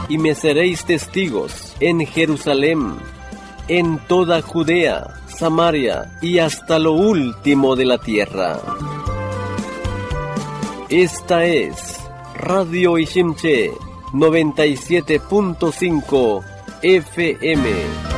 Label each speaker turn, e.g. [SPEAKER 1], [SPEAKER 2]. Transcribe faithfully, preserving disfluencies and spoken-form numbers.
[SPEAKER 1] y me seréis testigos en Jerusalén, en toda Judea, Samaria y hasta lo último de la tierra. Esta es Radio Ishimche noventa y siete punto cinco F M.